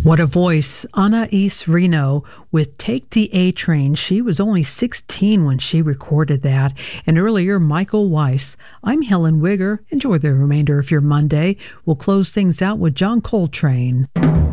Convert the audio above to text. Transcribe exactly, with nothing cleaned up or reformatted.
What a voice. Anais Reno with Take the A Train. She was only sixteen when she recorded that. And earlier, Michael Weiss. I'm Helen Wigger. Enjoy the remainder of your Monday. We'll close things out with John Coltrane.